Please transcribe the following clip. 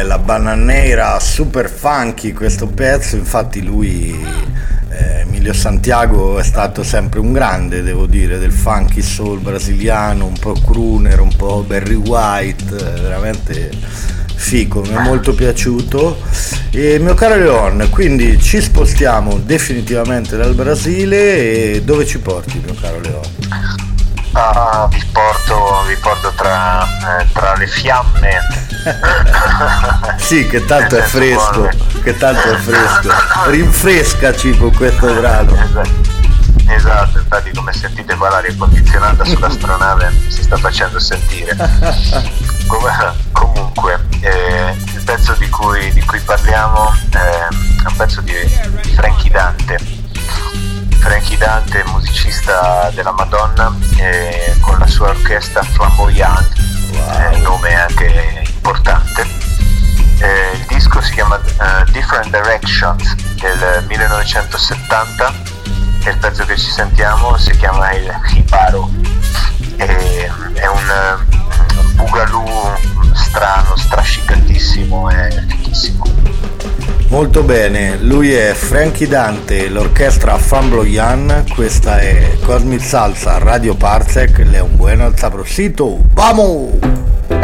la Bananeira, super funky questo pezzo, infatti lui, Emilio Santiago, è stato sempre un grande, devo dire, del funky soul brasiliano, un po' crooner, un po' Barry White, veramente figo, mi è molto piaciuto. E mio caro Leon, quindi ci spostiamo definitivamente dal Brasile, e dove ci porti, mio caro Leon? Vi porto tra le fiamme. Sì, che tanto è fresco, rinfrescaci con questo brano. Esatto, infatti come sentite qua l'aria condizionata sull'astronave si sta facendo sentire. Comunque, il pezzo di cui parliamo è un pezzo di Frankie Dante. Frankie Dante, musicista della Madonna, con la sua orchestra Flamboyant, wow. Nome anche importante. Il disco si chiama Different Directions del 1970 e il pezzo che ci sentiamo si chiama il Jibaro. È un boogaloo strano, strascicatissimo e fichissimo. Molto bene, lui è Frankie Dante, l'orchestra Flamboyant, questa è Cosmic Salsa Radio Parsec, le un buon alzaprosito, vamos!